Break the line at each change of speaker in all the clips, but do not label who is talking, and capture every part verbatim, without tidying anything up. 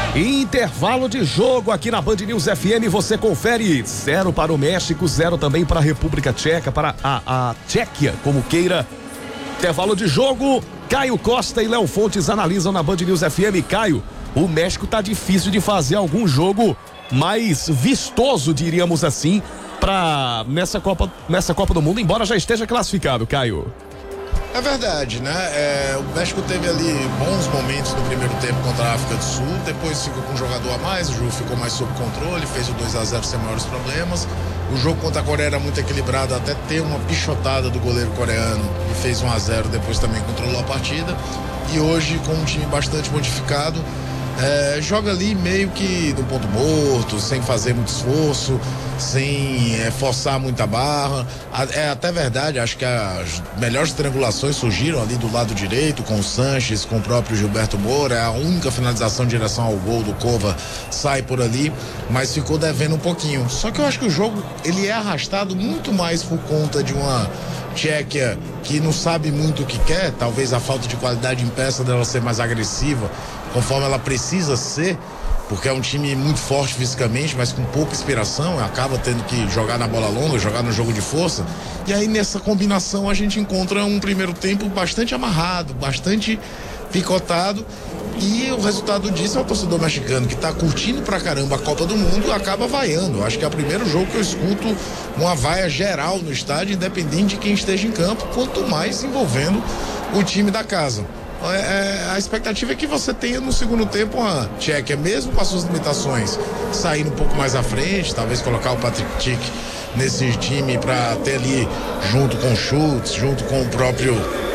Intervalo de jogo aqui na Band News F M, você confere zero para o México, zero também para a República Tcheca, para a, a Tchequia, como queira. Intervalo de jogo, Caio Costa e Léo Fontes analisam na Band News F M. Caio, o México tá difícil de fazer algum jogo mais vistoso, diríamos assim, para nessa Copa, nessa Copa do Mundo, embora já esteja classificado, Caio.
É verdade, né? É, o México teve ali bons momentos no primeiro tempo contra a África do Sul, depois ficou com um jogador a mais, o jogo ficou mais sob controle, fez o dois a zero sem maiores problemas. O jogo contra a Coreia era muito equilibrado, até ter uma pichotada do goleiro coreano e fez um a zero, depois também controlou a partida. E hoje, com um time bastante modificado, É, joga ali meio que no ponto morto, sem fazer muito esforço, sem é, forçar muita barra. É até verdade, acho que as melhores triangulações surgiram ali do lado direito, com o Sanches, com o próprio Gilberto Moura. É a única finalização em direção ao gol do Cova sai por ali, mas ficou devendo um pouquinho. Só que eu acho que o jogo ele é arrastado muito mais por conta de uma Tchequia que não sabe muito o que quer, talvez a falta de qualidade impeça dela ser mais agressiva, conforme ela precisa ser, porque é um time muito forte fisicamente, mas com pouca inspiração, acaba tendo que jogar na bola longa, jogar no jogo de força, e aí nessa combinação a gente encontra um primeiro tempo bastante amarrado, bastante picotado, e o resultado disso é o torcedor mexicano que tá curtindo pra caramba a Copa do Mundo, acaba vaiando. Acho que é o primeiro jogo que eu escuto uma vaia geral no estádio, independente de quem esteja em campo, quanto mais envolvendo o time da casa. É, a expectativa é que você tenha no segundo tempo uma Tchequia, mesmo com as suas limitações, saindo um pouco mais à frente, talvez colocar o Patrick Schick nesse time para ter ali, junto com o Schultz, junto com o próprio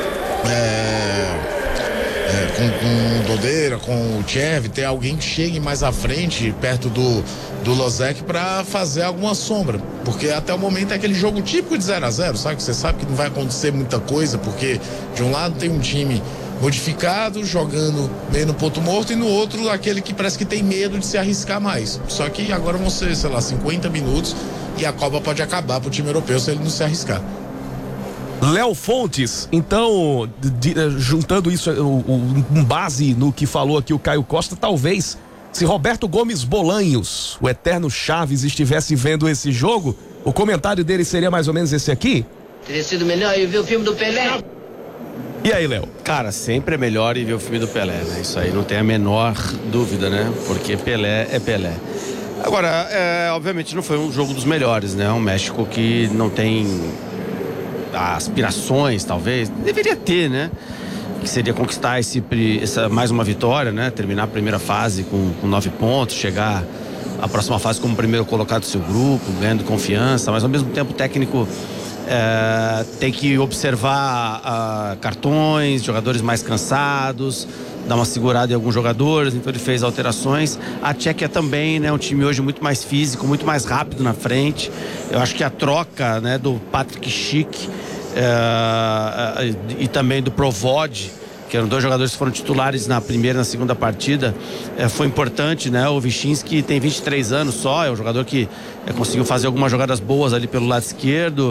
é, é, com, com o Dodeira, com o Tchev, ter alguém que chegue mais à frente, perto do do Lozek, para fazer alguma sombra, porque até o momento é aquele jogo típico de zero a zero, sabe? Você sabe que não vai acontecer muita coisa, porque de um lado tem um time modificado, jogando meio no ponto morto, e no outro aquele que parece que tem medo de se arriscar mais. Só que agora vão ser, sei lá, cinquenta minutos e a Copa pode acabar pro time europeu se ele não se arriscar.
Léo Fontes, então, de, de, juntando isso, um base no que falou aqui o Caio Costa, talvez, se Roberto Gomes Bolanhos, o eterno Chaves, estivesse vendo esse jogo, o comentário dele seria mais ou menos esse aqui?
Teria sido melhor ir ver o filme do Pelé.
E aí, Léo?
Cara, sempre é melhor ir ver o filme do Pelé, né? Isso aí não tem a menor dúvida, né? Porque Pelé é Pelé. Agora, é, obviamente não foi um jogo dos melhores, né? Um México que não tem aspirações, talvez. Deveria ter, né? Que seria conquistar esse, essa, mais uma vitória, né? Terminar a primeira fase com, com nove pontos, chegar à próxima fase como primeiro colocado do seu grupo, ganhando confiança, mas ao mesmo tempo o técnico é, tem que observar uh, cartões, jogadores mais cansados, dar uma segurada em alguns jogadores, então ele fez alterações. A Tchequia também, né? Um time hoje muito mais físico, muito mais rápido na frente. Eu acho que a troca, né, do Patrick Schick Uh, uh, e também do Provod, que eram dois jogadores que foram titulares na primeira e na segunda partida, uh, foi importante, né? O Vichinski tem vinte e três anos só, é um jogador que uh, conseguiu fazer algumas jogadas boas ali pelo lado esquerdo.